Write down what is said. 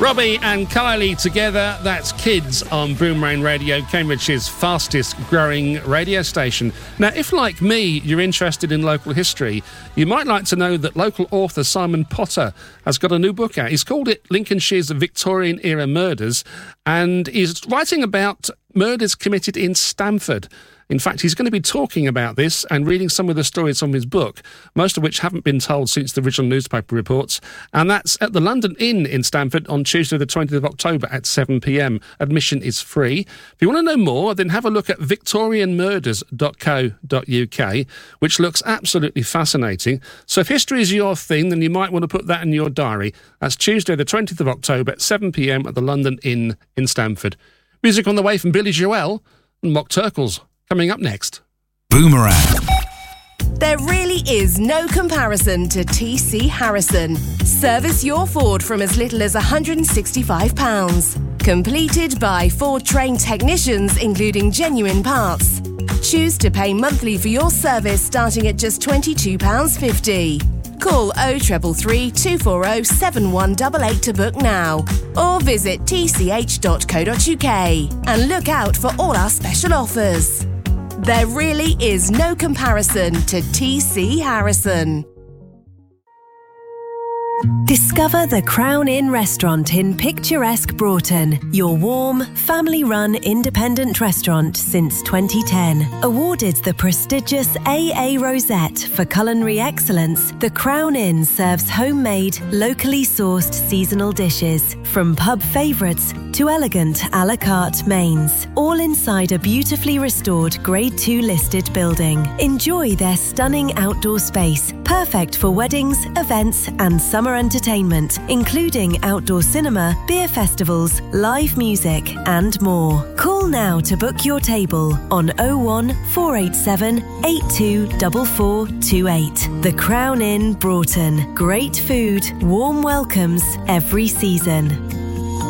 Robbie and Kylie together, that's Kids on Boomerang Radio, Cambridge's fastest growing radio station. Now, if like me, you're interested in local history, you might like to know that local author Simon Potter has got a new book out. He's called it Lincolnshire's Victorian Era Murders, and he's writing about murders committed in Stamford. In fact, he's going to be talking about this and reading some of the stories from his book, most of which haven't been told since the original newspaper reports. And that's at the London Inn in Stamford on Tuesday the 20th of October at 7 p.m. Admission is free. If you want to know more, then have a look at victorianmurders.co.uk, which looks absolutely fascinating. So if history is your thing, then you might want to put that in your diary. That's Tuesday the 20th of October at 7 p.m. at the London Inn in Stamford. Music on the way from Billy Joel and Mock Turkles. Coming up next. Boomerang. There really is no comparison to TC Harrison. Service your Ford from as little as £165. Completed by Ford trained technicians, including genuine parts. Choose to pay monthly for your service starting at just £22.50. Call 0333 240 7188 to book now, or visit tch.co.uk and look out for all our special offers. There really is no comparison to TC Harrison. Discover the Crown Inn restaurant in picturesque Broughton, your warm, family-run independent restaurant since 2010. Awarded the prestigious AA Rosette for culinary excellence, the Crown Inn serves homemade, locally sourced seasonal dishes, from pub favourites to elegant a la carte mains, all inside a beautifully restored Grade 2 listed building. Enjoy their stunning outdoor space, perfect for weddings, events and summer entertainment, including outdoor cinema, beer festivals, live music and more. Call now to book your table on 01 487 824428. The Crown Inn Broughton. Great food, warm welcomes every season.